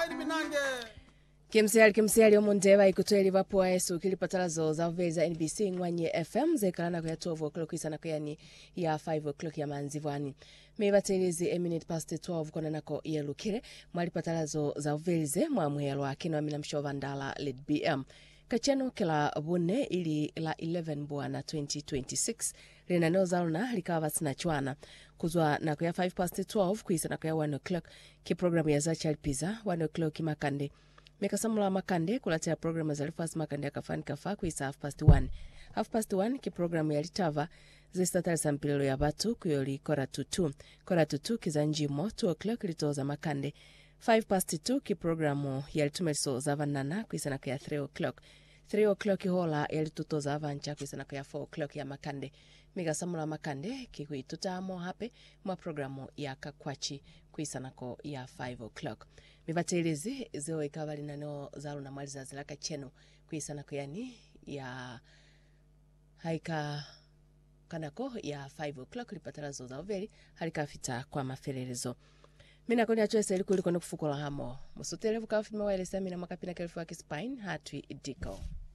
Kimsiali omundewa ikutweli vapo Yesu kilipatalazo za uveza NBC ngwanye FM zekalana kwa 12 o'clock isana kwa yani ya 5 o'clock ya manzivwani. Mevatelizi a minute past 12 kona nako yelukire mwali patalazo za uveze mwamuhelo akino amina mshova ndala lead BM. Kacheno kila bune ili la 11 buwana 2026 lina neo zaluna likawa sina chwana kuzwa na kwa 5 past 12 kuisa na kwa 1 o'clock ki programu ya Zachal Pizza 1 o'clock ki makande Mekasamula makande kulatea programu za Alifas makande ya kafani kafa kuisa half past 1. Half past 1 ki programu ya Litava zistatari sampililo ya batu kuyoli kora tutu kizanjimo 2 o'clock litoza makande. 5 past 2 ki programu ya litumeliso za vanana kuisa na kaya 3 o'clock. 3 o'clock hola ya litutoza avancha kuisa na kaya 4 o'clock ya makande. Mekasamula makande kikui tutamo hape mwa programu ya kakwachi kuisa nako ya 5 o'clock. Mivatelezi zeo ikavali na neo zalu na mali za zilaka cheno kuisa nako yani ya haika kanako ya 5 o'clock lipatala zo za uveri halika fita kwa maferelezo. Mina koni achoese ilikuliko nukufukula hamo. Musutelevu kafima wa elesa mina makapina kelifu wa kispine hatui idiko.